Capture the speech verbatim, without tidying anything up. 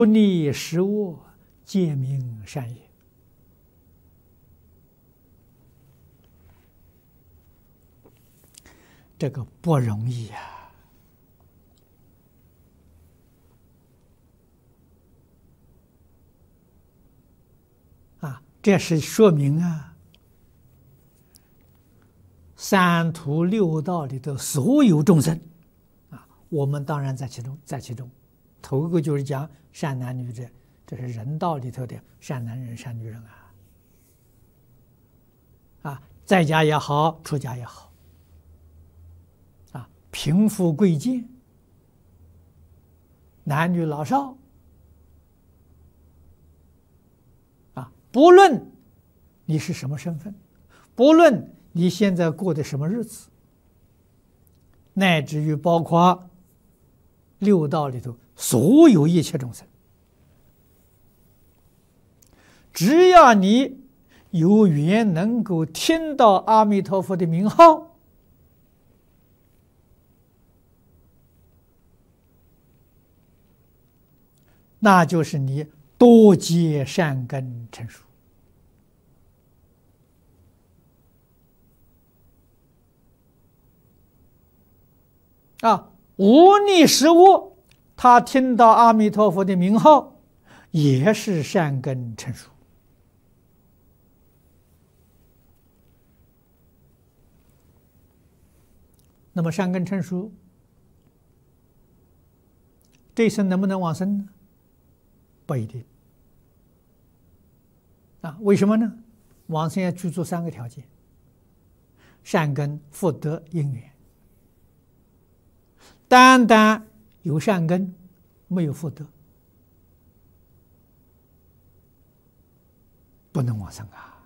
不逆实恶，皆名善也。这个不容易呀！啊，这是说明啊，三途六道里的所有众生啊，我们当然在其中，在其中。头一个就是讲善男女者，这是人道里头的善男人、善女人啊。啊，在家也好，出家也好，啊，贫富贵贱，男女老少，啊，不论你是什么身份，不论你现在过的什么日子，乃至于包括六道里头所有一切众生，只要你有缘能够听到阿弥陀佛的名号，那就是你多结善根成熟啊！无逆实恶，他听到阿弥陀佛的名号，也是善根成熟。那么善根成熟，这一生能不能往生呢？不一定。啊，为什么呢？往生要具足三个条件：善根、福德、因缘。单单有善根，没有福德，不能往生啊。